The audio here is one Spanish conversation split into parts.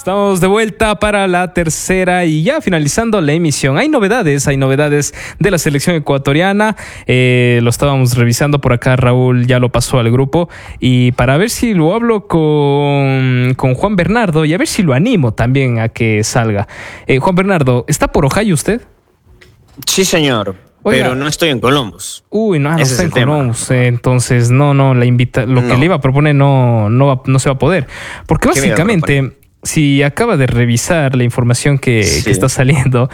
Estamos de vuelta para la tercera y ya finalizando la emisión. Hay novedades de la selección ecuatoriana. Lo estábamos revisando por acá, Raúl ya lo pasó al grupo. Y para ver si lo hablo con Juan Bernardo y a ver si lo animo también a que salga. Juan Bernardo, ¿está por Ohio usted? Sí, señor. Oiga, pero no estoy en Columbus. No está en Columbus. Entonces, lo que le iba a proponer no se va a poder. Porque básicamente, si acaba de revisar la información que está saliendo,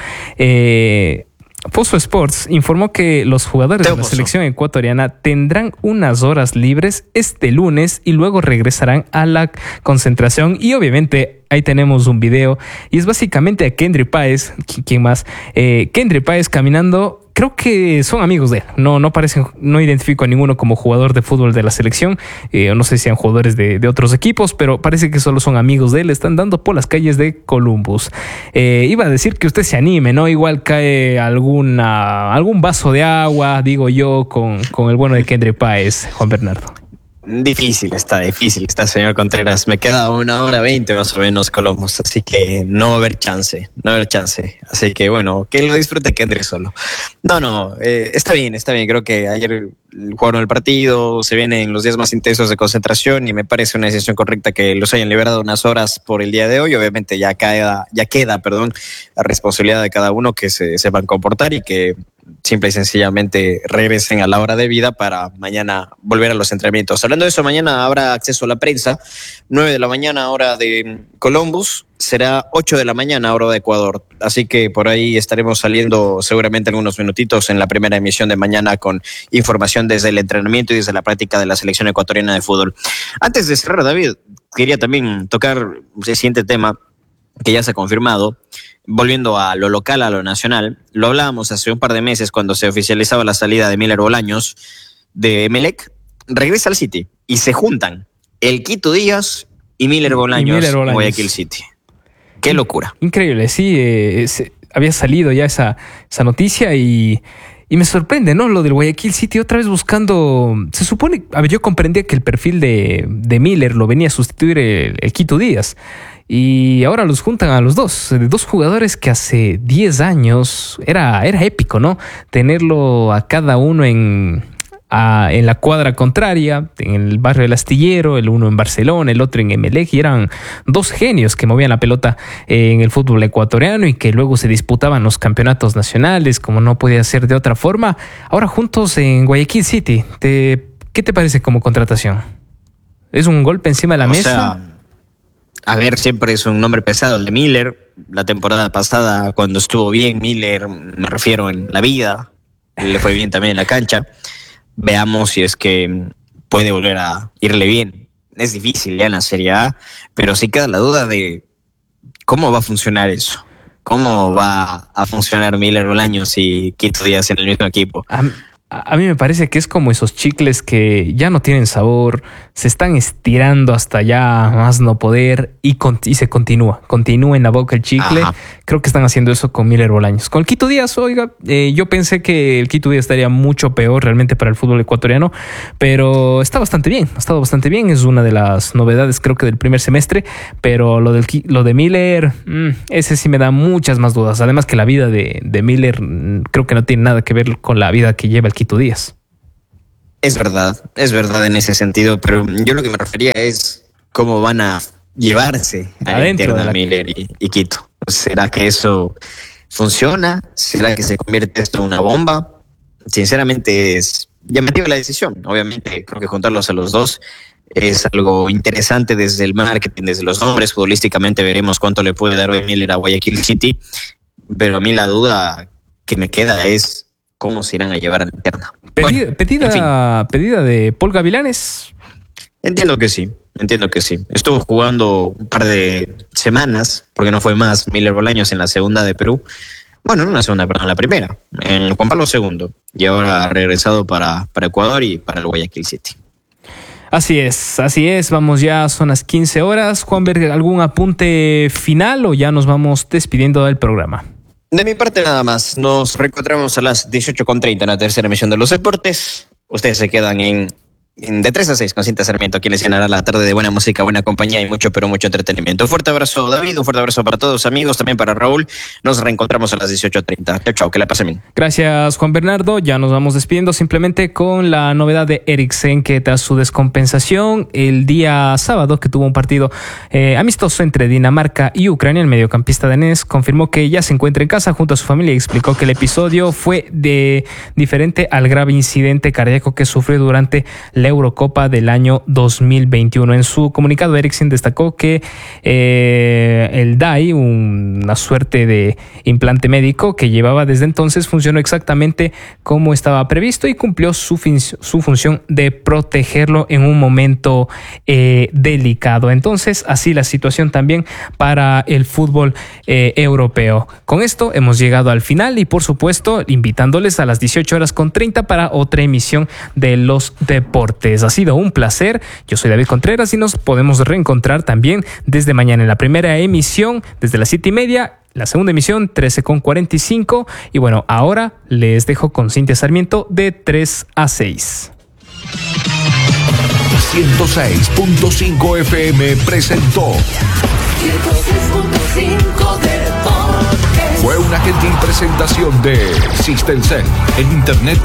Pozo Sports informó que los jugadores de la selección ecuatoriana tendrán unas horas libres este lunes y luego regresarán a la concentración. Y obviamente ahí tenemos un video y es básicamente a Kendry Páez. ¿Quién más? Kendry Páez caminando. Creo que son amigos de él. No parecen, no identifico a ninguno como jugador de fútbol de la selección. No sé si sean jugadores de otros equipos, pero parece que solo son amigos de él. Están dando por las calles de Columbus. Iba a decir que usted se anime, ¿no? Igual cae algún vaso de agua, digo yo, con el bueno de Kendry Páez, Juan Bernardo. Difícil está, señor Contreras. Me queda 1:20 más o menos Columbus, así que no va a haber chance. Así que bueno, que lo disfrute Kendry solo. Está bien. Creo que ayer jugaron el partido, se vienen los días más intensos de concentración y me parece una decisión correcta que los hayan liberado unas horas por el día de hoy. Obviamente ya queda la responsabilidad de cada uno que se sepan comportar y que simple y sencillamente regresen a la hora de vida para mañana volver a los entrenamientos. Hablando de eso, mañana habrá acceso a la prensa, 9 de la mañana hora de Columbus, será 8 de la mañana hora de Ecuador, así que por ahí estaremos saliendo seguramente algunos minutitos en la primera emisión de mañana con información desde el entrenamiento y desde la práctica de la selección ecuatoriana de fútbol. Antes de cerrar, David, quería también tocar el siguiente tema que ya se ha confirmado. Volviendo a lo local, a lo nacional, lo hablábamos hace un par de meses cuando se oficializaba la salida de Miller Bolaños de Emelec, regresa al City y se juntan el Quito Díaz y Miller Bolaños en Guayaquil City. ¡Qué locura! Increíble, sí, había salido ya esa noticia y me sorprende, ¿no? Lo del Guayaquil City, otra vez buscando. Se supone, yo comprendía que el perfil de Miller lo venía a sustituir el Quito Díaz. Y ahora los juntan a los dos jugadores que hace 10 años era épico, ¿no? Tenerlo a cada uno en la cuadra contraria, en el barrio del Astillero, el uno en Barcelona, el otro en Emelec, y eran dos genios que movían la pelota en el fútbol ecuatoriano y que luego se disputaban los campeonatos nacionales, como no podía ser de otra forma. Ahora juntos en Guayaquil City, ¿qué te parece como contratación? ¿Es un golpe encima de la mesa? A ver, siempre es un nombre pesado el de Miller. La temporada pasada, cuando estuvo bien Miller, me refiero en la vida, le fue bien también en la cancha. Veamos si es que puede volver a irle bien. Es difícil ya en la Serie A, pero sí queda la duda de cómo va a funcionar eso. ¿Cómo va a funcionar Miller Bolaños y Quito Díaz en el mismo equipo? A mí me parece que es como esos chicles que ya no tienen sabor, se están estirando hasta ya más no poder y se continúa en la boca el chicle. Ajá. Creo que están haciendo eso con Miller Bolaños. Con el Quito Díaz, oiga, yo pensé que el Quito Díaz estaría mucho peor realmente para el fútbol ecuatoriano, pero está bastante bien, ha estado bastante bien. Es una de las novedades creo que del primer semestre, pero lo de Miller, ese sí me da muchas más dudas. Además que la vida de Miller creo que no tiene nada que ver con la vida que lleva el Quito Díaz. Es verdad en ese sentido, pero yo lo que me refería es cómo van a llevarse adentro de Miller y Quito. ¿Será que eso funciona? ¿Será que se convierte esto en una bomba? Sinceramente es llamativa la decisión. Obviamente creo que juntarlos a los dos es algo interesante desde el marketing, desde los nombres. Futbolísticamente veremos cuánto le puede dar Miller a Guayaquil City, pero a mí la duda que me queda es cómo se irán a llevar a la interna. ¿Pedida de Paul Gavilanes? Entiendo que sí. Estuvo jugando un par de semanas, porque no fue más, Miller Bolaños en la segunda de Perú. Bueno, no en la segunda, perdón, en la primera, en Juan Pablo II. Y ahora ha regresado para Ecuador y para el Guayaquil City. Así es. Vamos ya, son las 15 horas. Juanberg, ¿algún apunte final o ya nos vamos despidiendo del programa? De mi parte nada más. Nos reencontramos a las 18:30 en la tercera emisión de Los Deportes. Ustedes se quedan en de 3 a 6 con Cintia Sarmiento, quien les llenará la tarde de buena música, buena compañía y mucho, pero mucho entretenimiento. Un fuerte abrazo, David, un fuerte abrazo para todos, amigos, también para Raúl. Nos reencontramos a las 18:30. Chao, chao, que la pasen bien. Gracias, Juan Bernardo. Ya nos vamos despidiendo simplemente con la novedad de Eriksen, que tras su descompensación el día sábado, que tuvo un partido amistoso entre Dinamarca y Ucrania, el mediocampista danés confirmó que ya se encuentra en casa junto a su familia y explicó que el episodio fue diferente al grave incidente cardíaco que sufrió durante la Eurocopa del año 2021. En su comunicado, Eriksen destacó que el DAI, una suerte de implante médico que llevaba desde entonces, funcionó exactamente como estaba previsto y cumplió su función de protegerlo en un momento delicado. Entonces, así la situación también para el fútbol europeo. Con esto hemos llegado al final y, por supuesto, invitándoles a las 18:30 para otra emisión de Los Deportes. Ha sido un placer. Yo soy David Contreras y nos podemos reencontrar también desde mañana en la primera emisión, desde las 7:30. La segunda emisión, 13:45. Y bueno, ahora les dejo con Cintia Sarmiento de 3 a 6. 106.5 FM presentó 106.5 Deportes. Fue una gentil presentación de System Cell, el internet que